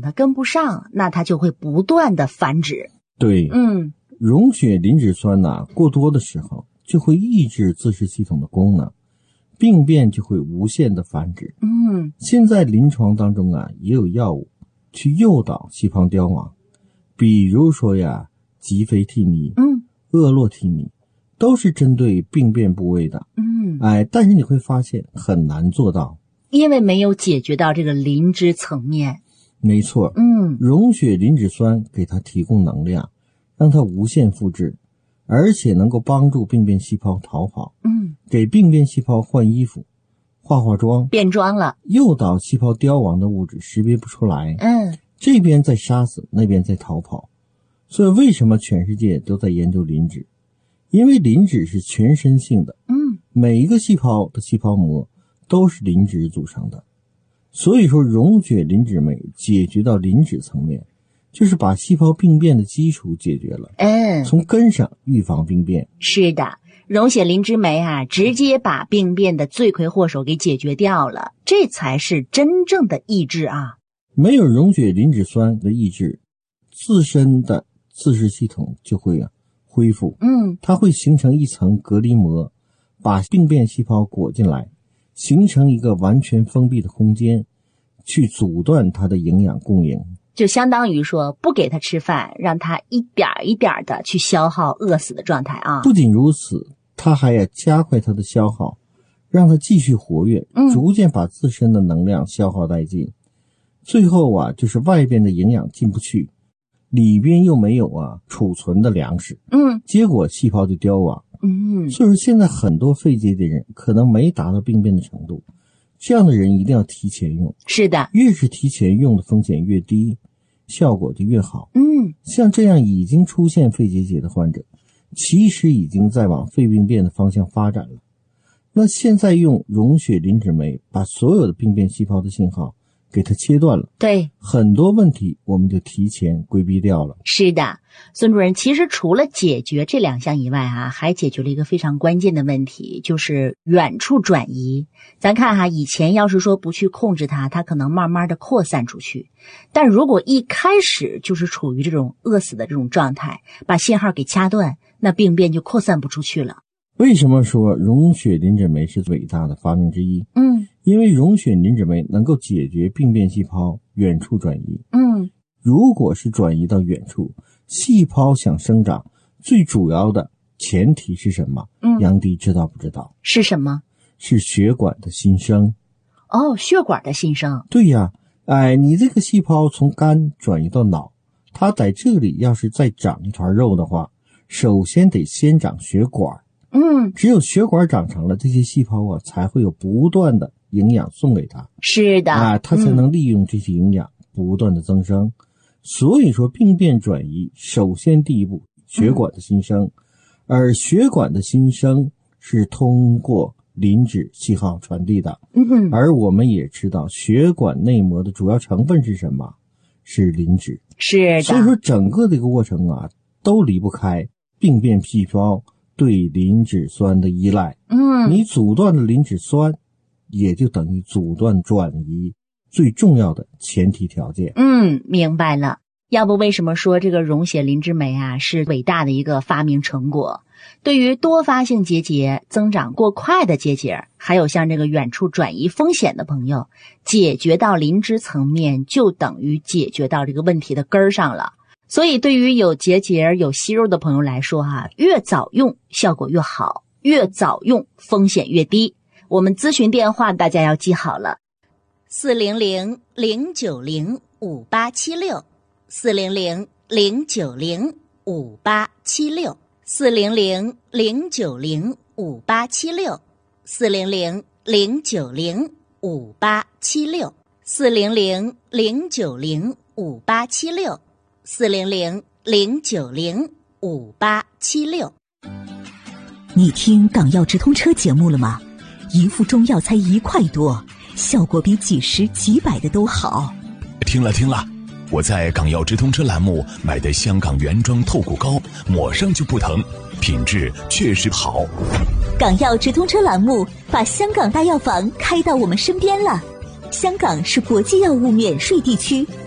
它跟不上，那它就会不断的繁殖。 对，溶血磷脂酸过多的时候就会抑制自噬系统的功能，病变就会无限的繁殖。现在临床当中也有药物去诱导细胞凋亡，比如说吉非替尼、厄洛替尼，都是针对病变部位的。但是你会发现很难做到， 因为没有解决到这个磷脂层面。 没错，溶血磷脂酸给它提供能量，让它无限复制，而且能够帮助病变细胞逃跑，给病变细胞换衣服、化妆、 变装了， 诱导细胞凋亡的物质识别不出来，这边在杀死，那边在逃跑。所以为什么全世界都在研究磷脂？因为磷脂是全身性的，每一个细胞的细胞膜都是磷脂组成的。所以说溶血磷脂酶解决到磷脂层面，就是把细胞病变的基础解决了，从根上预防病变。 是的，溶血磷脂酶直接把病变的罪魁祸首给解决掉了，这才是真正的抑制啊！ 没有溶血磷脂酸的抑制，自身的自噬系统就会恢复，它会形成一层隔离膜，把病变细胞裹进来，形成一个完全封闭的空间，去阻断它的营养供应。 就相当于说不给它吃饭，让它一点一点的去消耗饿死的状态啊。 不仅如此，它还要加快它的消耗，让它继续活跃，逐渐把自身的能量消耗殆尽。最后就是外边的营养进不去，里边又没有储存的粮食，结果细胞就凋亡。所以说现在很多肺结节人可能没达到病变的程度，这样的人一定要提前用。 是的， 越是提前用的风险越低，效果就越好。像这样已经出现肺结节的患者，其实已经在往肺病变的方向发展了。那现在用溶血磷脂酶把所有的病变细胞的信号给它切断了， 对， 很多问题我们就提前规避掉了。 是的，孙主任，其实除了解决这2项以外还解决了一个非常关键的问题，就是远处转移。咱看以前要是说不去控制它可能慢慢的扩散出去，但如果一开始就是处于这种饿死的这种状态，把信号给掐断，那病变就扩散不出去了。 为什么说溶血磷脂酶是伟大的发明之一？因为溶血磷脂酶能够解决病变细胞远处转移。如果是转移到远处，细胞想生长，最主要的前提是什么？杨迪知道不知道？ 是什么？ 是血管的新生。 血管的新生。 对呀，你这个细胞从肝转移到脑，它在这里要是再长一团肉的话，首先得先长血管。只有血管长成了，这些细胞才会有不断的营养送给它。 是的， 它才能利用这些营养不断的增生。所以说病变转移首先第一步血管的新生，而血管的新生是通过磷脂信号传递的。而我们也知道血管内膜的主要成分是什么？是磷脂。 是的， 所以说整个这个过程都离不开病变细胞对磷脂酸的依赖。你阻断了磷脂酸，也就等于阻断转移最重要的前提条件。 明白了。要不为什么说这个溶血磷脂酶是伟大的一个发明成果？对于多发性结节、增长过快的结节，还有像这个远处转移风险的朋友，解决到磷脂层面，就等于解决到这个问题的根儿上了。所以对于有结节有息肉的朋友来说越早用效果越好，越早用风险越低。我们咨询电话大家要记好了，400-090-5876 400-090-5876 400-090-5876 400-090-5876 400-090-5876 400-090-5876。 你听港药直通车节目了吗？一副中药才1块多，效果比几十几百的都好。 听了，我在港药直通车栏目买的香港原装透骨膏，抹上就不疼，品质确实好。 港药直通车栏目把香港大药房开到我们身边了。香港是国际药物免税地区，